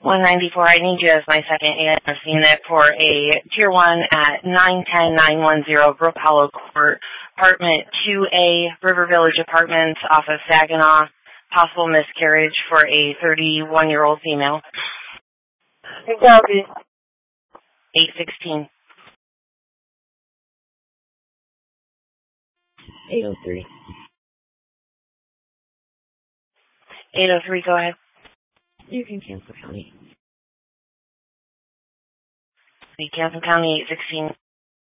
194, I need you as my second EMS unit for a Tier 1 at 910-910 Brook Hollow Court, Apartment 2A, River Village Apartments off of Saginaw. Possible miscarriage for a 31-year-old female. Copy. 816. 803. 803, go ahead. You can cancel county. The Kansas County 816.